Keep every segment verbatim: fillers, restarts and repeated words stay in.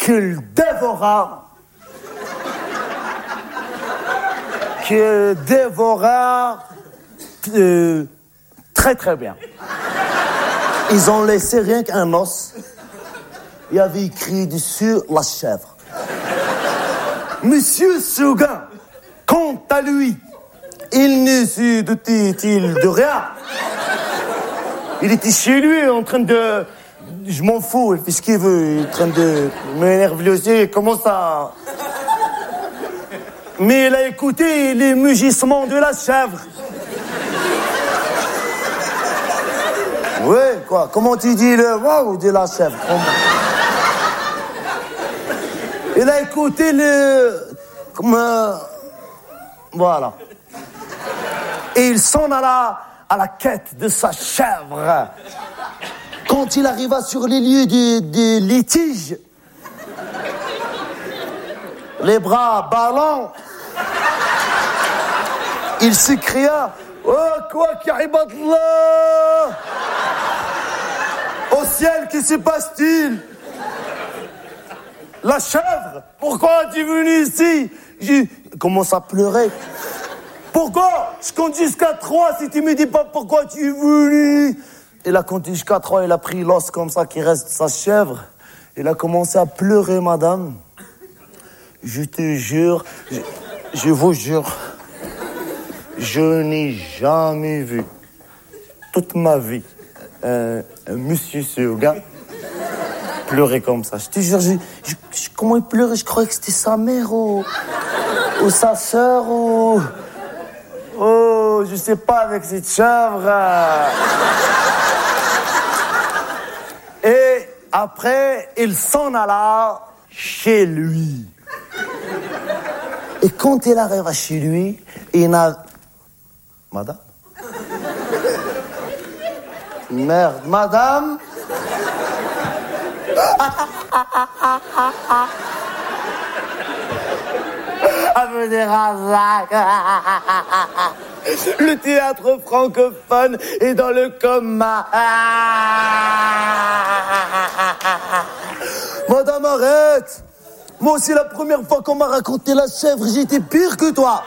qu'il dévora, qu'il dévora euh, très très bien. Ils ont laissé rien qu'un os. Il y avait écrit dessus la chèvre. Monsieur Seguin, quant à lui, il ne se doutait-il de rien. Il était chez lui en train de... Je m'en fous, il fait ce qu'il veut. Il est en train de m'énerver aussi, il commence à... Mais il a écouté les mugissements de la chèvre. Ouais, quoi, comment tu dis le waouh de la chèvre? Il a écouté le... Comme... Euh... Voilà. Et il s'en alla à la quête de sa chèvre. Quand il arriva sur les lieux de, de litige, les bras ballants, il s'écria « Oh, quoi qu'Ibadallah ! Au ciel, que se passe-t-il? La chèvre, pourquoi es-tu venu ici ?» J'ai commencé à pleurer. Pourquoi? Je compte jusqu'à trois si tu me dis pas pourquoi tu es venu. Il a compté jusqu'à trois, il a pris l'os comme ça qui reste de sa chèvre. Il a commencé à pleurer, madame. Je te jure, je, je vous jure, je n'ai jamais vu toute ma vie euh, un monsieur Seguin pleurer comme ça. Je te jure, je, je, je, comment il pleurait? Je croyais que c'était sa mère ou, ou sa sœur ou... Oh, je sais pas avec cette chèvre. Et après, il s'en alla chez lui. Et quand il arriva chez lui, il n'a... Madame? Merde, madame? Le théâtre francophone est dans le coma. Madame, arrête. Moi aussi, la première fois qu'on m'a raconté la chèvre, j'étais pire que toi.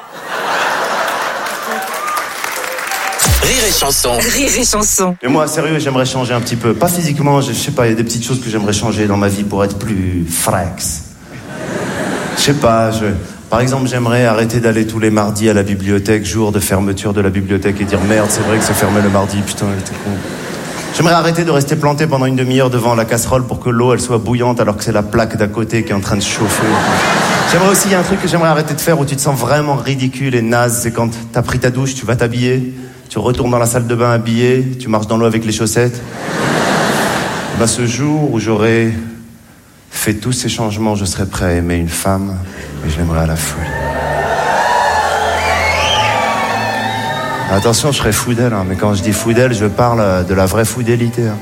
Rire et chanson. Rire et chanson. Et moi, sérieux, j'aimerais changer un petit peu. Pas physiquement, je, je sais pas, il y a des petites choses que j'aimerais changer dans ma vie pour être plus frax. Je sais pas, je... Par exemple, j'aimerais arrêter d'aller tous les mardis à la bibliothèque, jour de fermeture de la bibliothèque, et dire merde, c'est vrai que c'est fermé le mardi, putain, j'étais con. J'aimerais arrêter de rester planté pendant une demi-heure devant la casserole pour que l'eau, elle soit bouillante alors que c'est la plaque d'à côté qui est en train de chauffer. J'aimerais aussi, il y a un truc que j'aimerais arrêter de faire où tu te sens vraiment ridicule et naze, c'est quand t'as pris ta douche, tu vas t'habiller, tu retournes dans la salle de bain habillé, tu marches dans l'eau avec les chaussettes. Ben, ce jour où j'aurai fait tous ces changements, je serai prêt à aimer une femme, et je l'aimerais à la folie. Attention, je serai fou d'elle, hein, mais quand je dis fou d'elle, je parle de la vraie fidélité. Hein.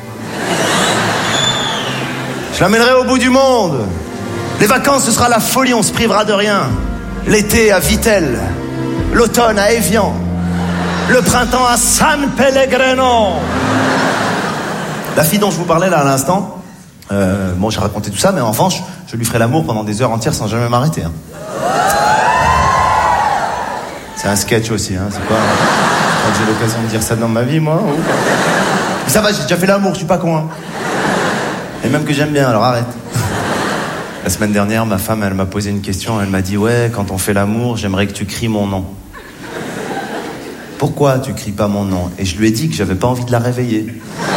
Je l'amènerai au bout du monde. Les vacances, ce sera la folie, on se privera de rien. L'été à Vittel, l'automne à Évian, le printemps à San Pellegrino. La fille dont je vous parlais là à l'instant, euh, bon, j'ai raconté tout ça, mais en revanche, je lui ferai l'amour pendant des heures entières sans jamais m'arrêter. Hein. C'est un sketch aussi, hein, c'est pas... Je crois que j'ai l'occasion de dire ça dans ma vie, moi. Ou... Mais ça va, j'ai déjà fait l'amour, je suis pas con. Hein. Et même que j'aime bien, alors arrête. La semaine dernière, ma femme, elle m'a posé une question, elle m'a dit « Ouais, quand on fait l'amour, j'aimerais que tu cries mon nom. » Pourquoi tu cries pas mon nom? Et je lui ai dit que j'avais pas envie de la réveiller.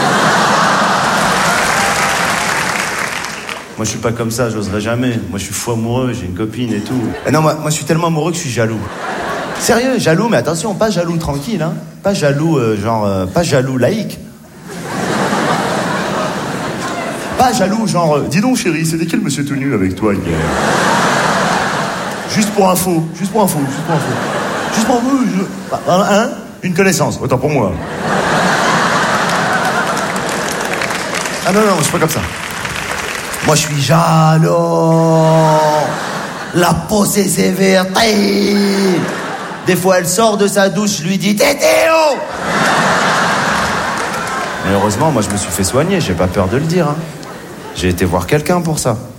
Moi, je suis pas comme ça, j'oserais jamais. Moi, je suis fou amoureux, j'ai une copine et tout. Et non, moi, moi, je suis tellement amoureux que je suis jaloux. Sérieux, jaloux, mais attention, pas jaloux tranquille, hein. Pas jaloux, euh, genre, euh, pas jaloux laïque. Pas jaloux, genre, euh, dis donc, chérie, c'était quel monsieur tout nu avec toi hier? Juste pour info, juste pour info, juste pour info. Juste pour info, je... un, un, une connaissance, autant pour moi. Ah non, non, je suis pas comme ça. Moi, je suis jaloux. La peau s'est sévère. Des fois, elle sort de sa douche, je lui dis « Tétéo !» Mais heureusement, moi, je me suis fait soigner, j'ai pas peur de le dire. Hein. J'ai été voir quelqu'un pour ça.